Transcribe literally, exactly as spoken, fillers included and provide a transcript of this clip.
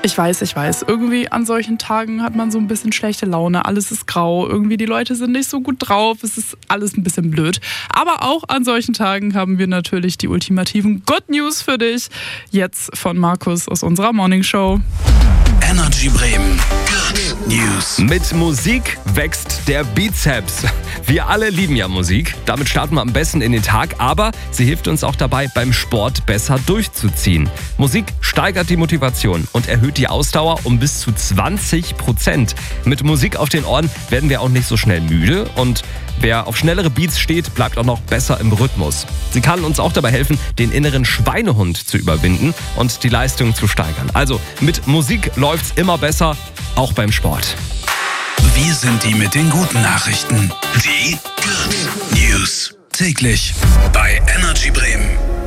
Ich weiß, ich weiß. Irgendwie an solchen Tagen hat man so ein bisschen schlechte Laune. Alles ist grau. Irgendwie die Leute sind nicht so gut drauf. Es ist alles ein bisschen blöd. Aber auch an solchen Tagen haben wir natürlich die ultimativen Good News für dich. Jetzt von Markus aus unserer Morning Show. Energy Bremen. Good News. Mit Musik wächst der Bizeps. Wir alle lieben ja Musik. Damit starten wir am besten in den Tag. Aber sie hilft uns auch dabei, beim Sport besser durchzuziehen. Musik steigert die Motivation und erhöht die Ausdauer um bis zu zwanzig Prozent. Mit Musik auf den Ohren werden wir auch nicht so schnell müde. Und wer auf schnellere Beats steht, bleibt auch noch besser im Rhythmus. Sie kann uns auch dabei helfen, den inneren Schweinehund zu überwinden und die Leistung zu steigern. Also mit Musik läuft's immer besser, auch beim Sport. Wir sind die mit den guten Nachrichten. Die Good News. Täglich bei Energy Bremen.